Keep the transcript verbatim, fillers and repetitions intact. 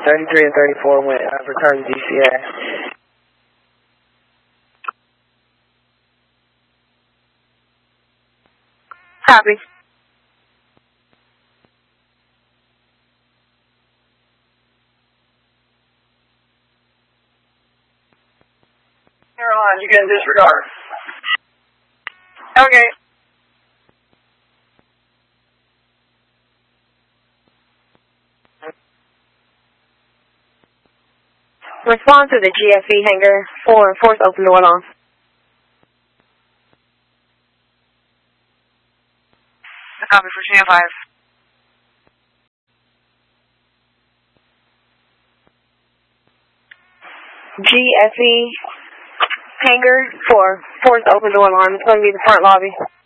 thirty-three and thirty-four went uh, return to D C A. Copy. Caroline, you can disregard. Okay. Respond to the G F E hangar four and force open door alarm. Copy for C F five. G F E hangar four, force open door alarm. It's going to be the front lobby.